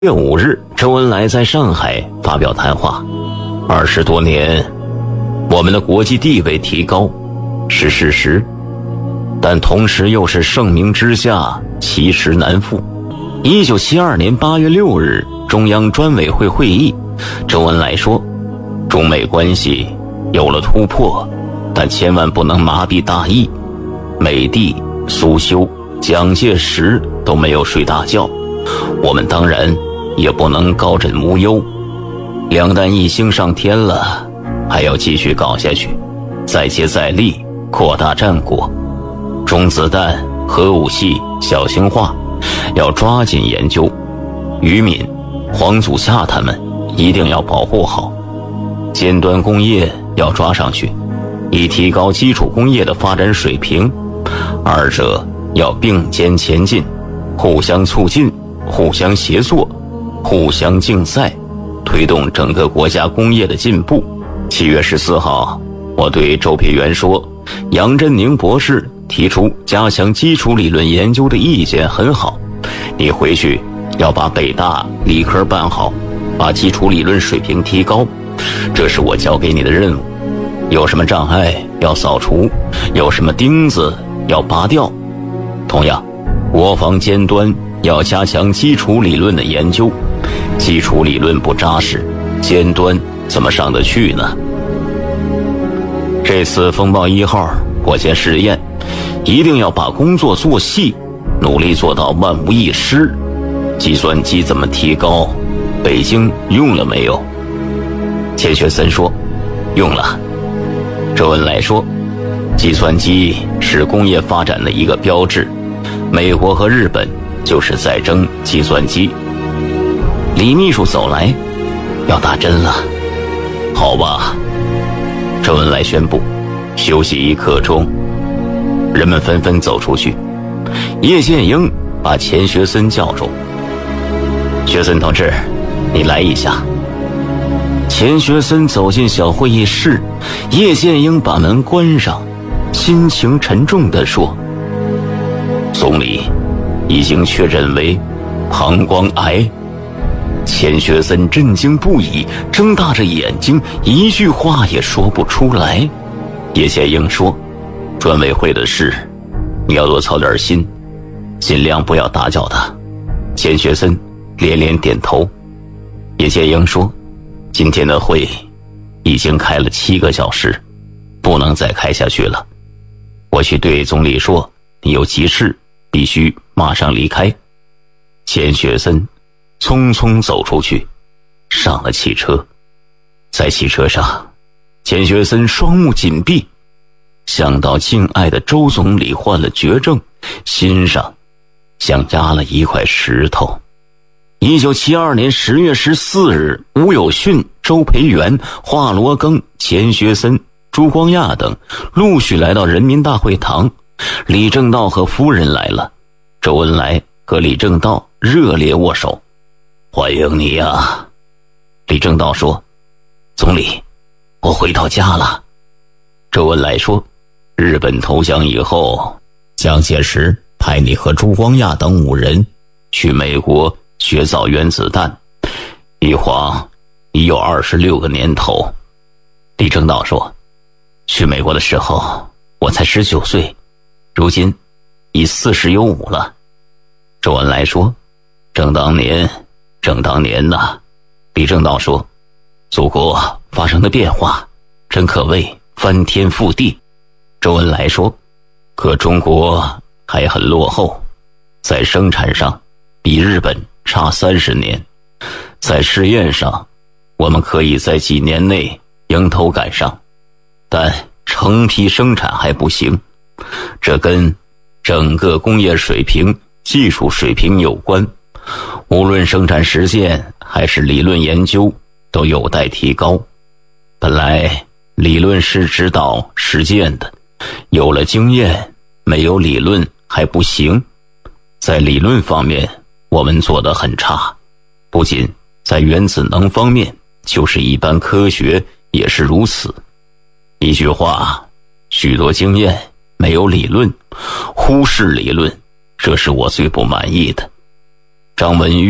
月5日，周恩来在上海发表谈话。20多年，我们的国际地位提高是事实，但同时又是盛名之下，其实难副。1972年8月6日，中央专委会会议，周恩来说，中美关系有了突破，但千万不能麻痹大意。美帝、苏修、蒋介石都没有睡大觉，我们当然也不能高枕无忧。两弹一星上天了，还要继续搞下去，再接再厉，扩大战果。中子弹、核武器小型化要抓紧研究，于敏、黄祖夏他们一定要保护好。尖端工业要抓上去，以提高基础工业的发展水平，二者要并肩前进，互相促进，互相协作，互相竞赛，推动整个国家工业的进步。7月14号，我对周培源说，杨振宁博士提出加强基础理论研究的意见很好，你回去要把北大理科办好，把基础理论水平提高，这是我交给你的任务。有什么障碍要扫除，有什么钉子要拔掉。同样，国防尖端要加强基础理论的研究，基础理论不扎实，尖端怎么上得去呢？这次风暴1号火箭试验，一定要把工作做细，努力做到万无一失。计算机怎么提高？北京用了没有？钱学森说，用了。周恩来说，计算机是工业发展的一个标志，美国和日本就是在争计算机。李秘书走来，要打针了。好吧，周恩来宣布。休息1刻钟，人们纷纷走出去。叶剑英把钱学森叫住，学森同志，你来一下。钱学森走进小会议室，叶剑英把门关上，心情沉重地说，总理已经确诊为膀胱癌。钱学森震惊不已，睁大着眼睛，一句话也说不出来。叶剑英说，专委会的事你要多操点心，尽量不要打搅他。钱学森连连点头。叶剑英说，今天的会已经开了7个小时，不能再开下去了。我去对总理说，你有急事，必须马上离开。钱学森匆匆走出去，上了汽车。在汽车上，钱学森双目紧闭，想到敬爱的周总理患了绝症，心上像压了一块石头。1972年10月14日，吴有训、周培源、华罗庚、钱学森、朱光亚等陆续来到人民大会堂。李政道和夫人来了，周恩来和李政道热烈握手。欢迎你啊。李政道说，总理，我回到家了。周恩来说，日本投降以后，蒋介石派你和朱光亚等5人去美国学造原子弹，一晃已有26个年头。李政道说，去美国的时候我才19岁，如今已40有5了。周恩来说，正当年呐。李政道说，祖国发生的变化真可谓翻天覆地。周恩来说，可中国还很落后，在生产上比日本差30年，在试验上我们可以在几年内迎头赶上，但成批生产还不行，这跟整个工业水平、技术水平有关，无论生产实践还是理论研究都有待提高。本来理论是指导实践的，有了经验没有理论还不行。在理论方面我们做得很差，不仅在原子能方面，就是一般科学也是如此。一句话，许多经验没有理论，忽视理论，这是我最不满意的。张文玉、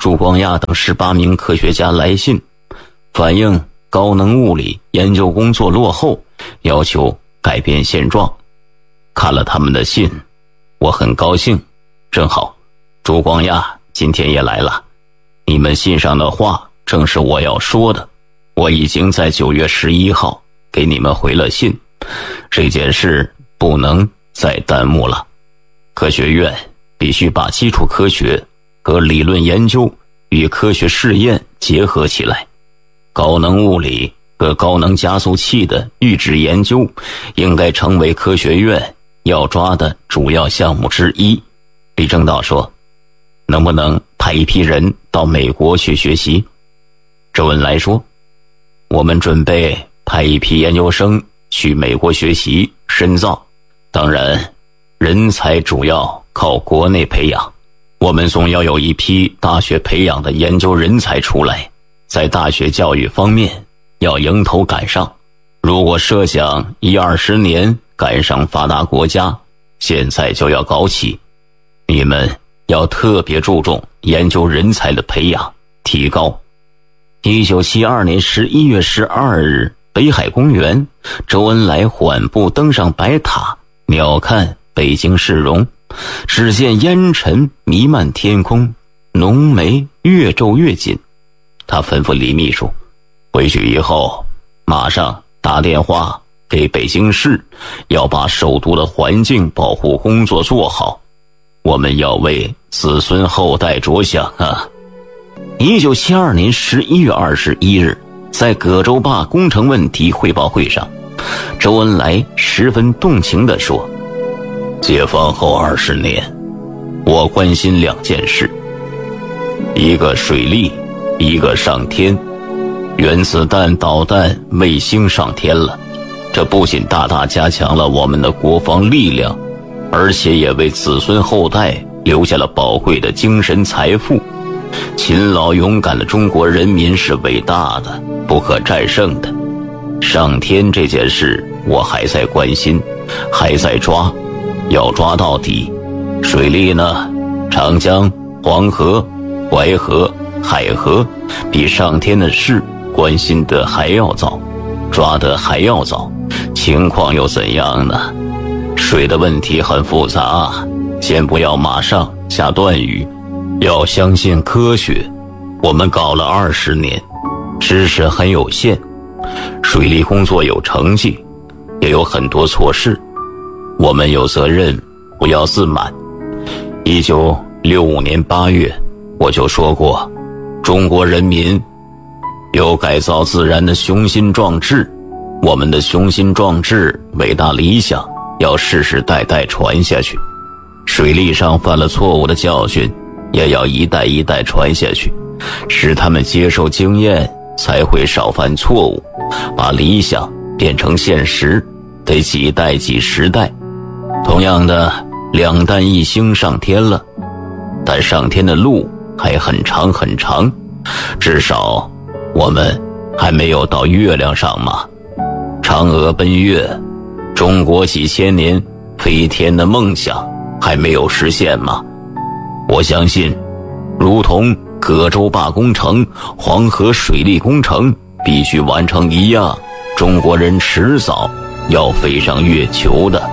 朱光亚等18名科学家来信，反映高能物理研究工作落后，要求改变现状。看了他们的信，我很高兴，正好朱光亚今天也来了。你们信上的话正是我要说的，我已经在9月11号给你们回了信，这件事不能再耽误了。科学院必须把基础科学和理论研究与科学试验结合起来，高能物理和高能加速器的预制研究应该成为科学院要抓的主要项目之一。李政道说，能不能派一批人到美国去学习？周恩来说，我们准备派一批研究生去美国学习深造，当然人才主要靠国内培养，我们总要有一批大学培养的研究人才出来，在大学教育方面要迎头赶上。如果设想10-20年赶上发达国家，现在就要搞起。你们要特别注重研究人才的培养提高。1972年11月12日，北海公园，周恩来缓步登上白塔，鸟瞰北京市容，只见烟尘弥漫天空，浓眉越皱越紧。他吩咐李秘书，回去以后马上打电话给北京市，要把首都的环境保护工作做好，我们要为子孙后代着想啊。1972年11月21日，在葛洲坝工程问题汇报会上，周恩来十分动情地说，解放后20年，我关心2件事，一个水利，一个上天。原子弹、导弹、卫星上天了，这不仅大大加强了我们的国防力量，而且也为子孙后代留下了宝贵的精神财富。勤劳勇敢的中国人民是伟大的，不可战胜的。上天这件事我还在关心，还在抓，要抓到底。水利呢，长江、黄河、淮河、海河比上天的事关心得还要早，抓得还要早。情况又怎样呢？水的问题很复杂，先不要马上下断语，要相信科学。我们搞了20年，知识很有限，水利工作有成绩，也有很多错事，我们有责任，不要自满。1965年8月，我就说过，中国人民有改造自然的雄心壮志，我们的雄心壮志、伟大理想要世世代代传下去。水利上犯了错误的教训，也要一代一代传下去，使他们接受经验，才会少犯错误。把理想变成现实，得几代几十代。同样的，2弹1星上天了，但上天的路还很长很长，至少我们还没有到月亮上嘛。嫦娥奔月，中国几千年飞天的梦想还没有实现吗？我相信，如同葛洲坝工程、黄河水利工程必须完成一样，中国人迟早要飞上月球的。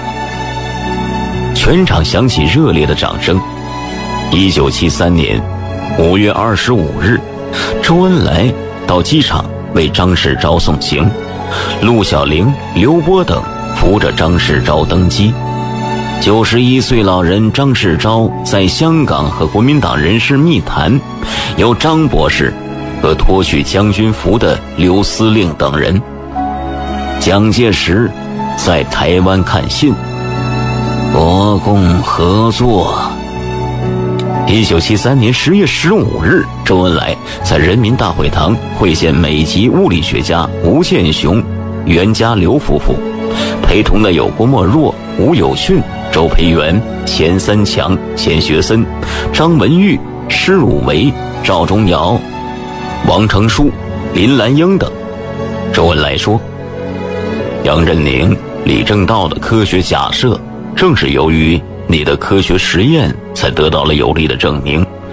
全场响起热烈的掌声。1973年5月25日，周恩来到机场为张世钊送行，陆小玲、刘波等扶着张世钊登机。91岁老人张世钊在香港和国民党人士密谈，由张博士和脱去将军服的刘司令等人。蒋介石在台湾看信，国共合作。1973年10月15日，周恩来在人民大会堂会见美籍物理学家吴健雄、袁家刘夫妇，陪同的有郭沫若、吴有训、周培源、钱三强、钱学森、张文玉、施汝为、赵忠尧、王成书、林兰英等。周恩来说，杨振宁、李政道的科学假设，正是由于你的科学实验才得到了有力的证明。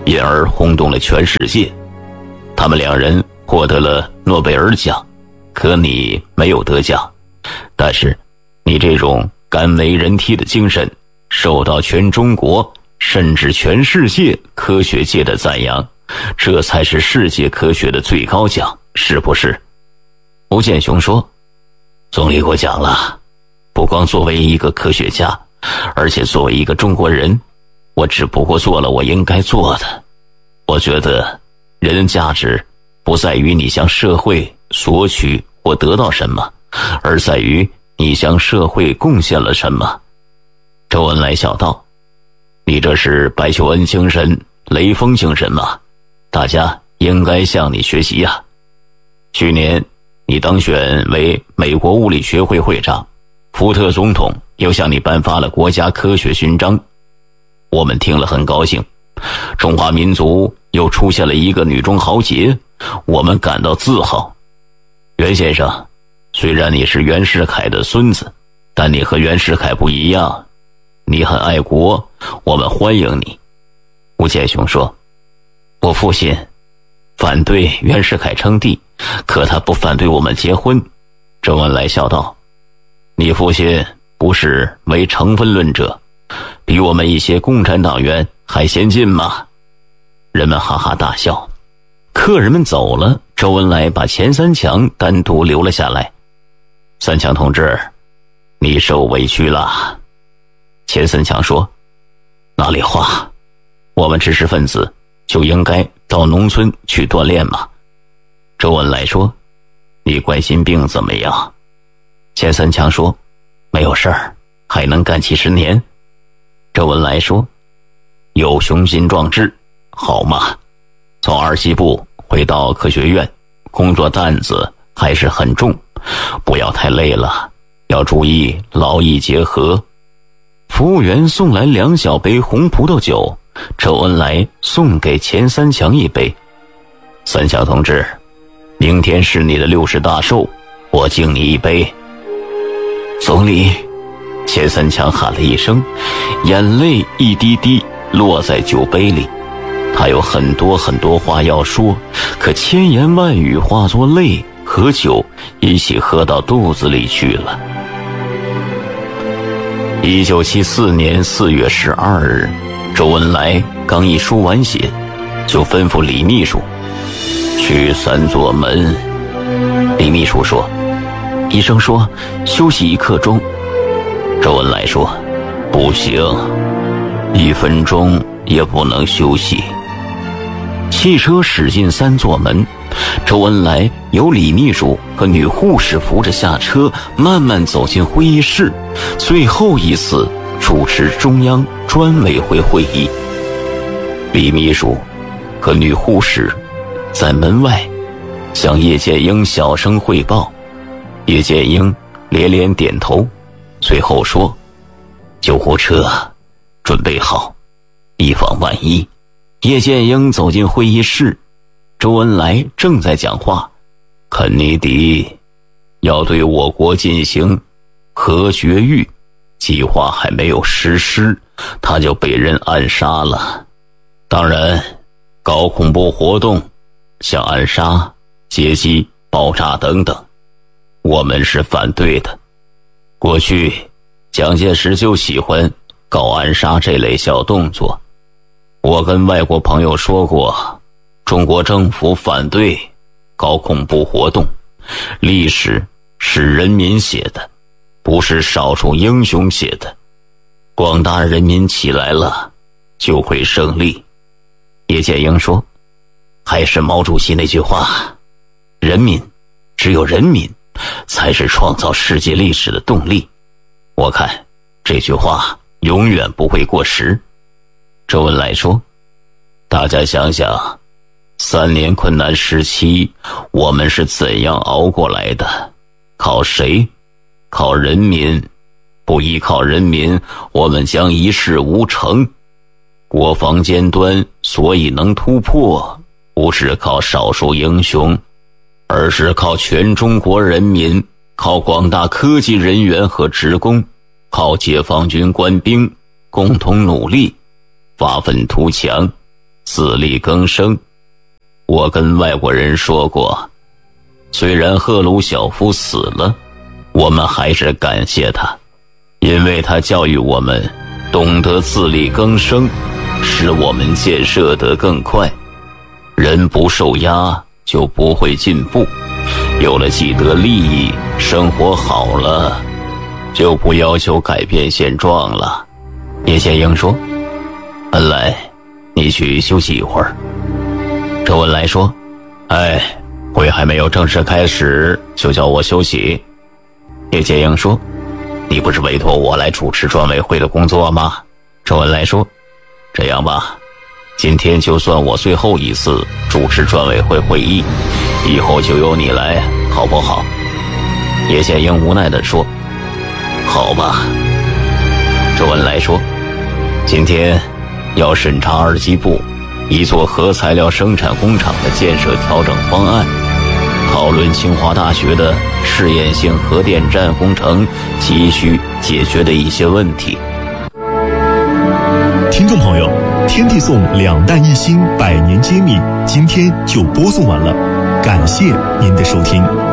因而轰动了全世界。他们两人获得了诺贝尔奖，可你没有得奖。但是你这种甘为人梯的精神受到全中国甚至全世界科学界的赞扬，这才是世界科学的最高奖，是不是？吴健雄说，总理过奖了，不光作为一个科学家，而且作为一个中国人，我只不过做了我应该做的。我觉得人价值不在于你向社会索取或得到什么，而在于你向社会贡献了什么。周恩来笑道，你这是白求恩精神、雷锋精神吗？大家应该向你学习呀。去年你当选为美国物理学会会长，福特总统又向你颁发了国家科学勋章，我们听了很高兴。中华民族又出现了一个女中豪杰，我们感到自豪。袁先生，虽然你是袁世凯的孙子，但你和袁世凯不一样，你很爱国，我们欢迎你。吴健雄说，我父亲反对袁世凯称帝，可他不反对我们结婚。周恩来笑道，你父亲不是为成分论者，比我们一些共产党员还先进吗？人们哈哈大笑。客人们走了，周恩来把钱三强单独留了下来。三强同志，你受委屈了。钱三强说，哪里话，我们知识分子就应该到农村去锻炼嘛。周恩来说，你冠心病怎么样？钱三强说，没有事儿，还能干几十年。周恩来说，有雄心壮志，好嘛。从二西部回到科学院，工作担子还是很重，不要太累了，要注意劳逸结合。服务员送来2小杯红葡萄酒，周恩来送给钱三强一杯。三强同志，明天是你的60大寿，我敬你一杯。总理，钱三强喊了一声，眼泪一滴滴落在酒杯里。他有很多很多话要说，可千言万语化作泪和酒一起喝到肚子里去了。1974年4月12日，周恩来刚一书完写，就吩咐李秘书去3座门。李秘书说，医生说休息1刻钟。周恩来说，不行，1分钟也不能休息。汽车驶进3座门，周恩来由李秘书和女护士扶着下车，慢慢走进会议室，最后一次主持中央专委会会议。李秘书和女护士在门外向叶剑英小声汇报，叶剑英连连点头，随后说，救护车准备好，以防万一。叶剑英走进会议室，周恩来正在讲话，肯尼迪要对我国进行核绝育，计划还没有实施，他就被人暗杀了。当然，搞恐怖活动，像暗杀、劫机、爆炸等等，我们是反对的。过去蒋介石就喜欢搞暗杀这类小动作。我跟外国朋友说过，中国政府反对搞恐怖活动，历史是人民写的，不是少数英雄写的。广大人民起来了，就会胜利。叶剑英说，还是毛主席那句话，人民，只有人民才是创造世界历史的动力。我看这句话永远不会过时。周恩来说，大家想想，3年困难时期我们是怎样熬过来的？靠谁？靠人民。不依靠人民，我们将一事无成。国防尖端所以能突破，不是靠少数英雄，而是靠全中国人民，靠广大科技人员和职工，靠解放军官兵共同努力，发愤图强， 自力更生。我跟外国人说过，虽然赫鲁晓夫死了，我们还是感谢他，因为他教育我们懂得自力更生，使我们建设得更快。人不受压就不会进步，有了既得利益，生活好了，就不要求改变现状了。叶剑英说，恩来，你去休息一会儿。周恩来说，会还没有正式开始就叫我休息。叶剑英说，你不是委托我来主持专委会的工作吗？周恩来说，这样吧，今天就算我最后一次主持专委会会议，以后就由你来，好不好？叶剑英无奈地说，好吧。周恩来说，今天要审查二机部一座核材料生产工厂的建设调整方案，讨论清华大学的试验性核电站工程急需解决的一些问题。 听众朋友，天地颂两弹一星百年揭秘，今天就播送完了，感谢您的收听。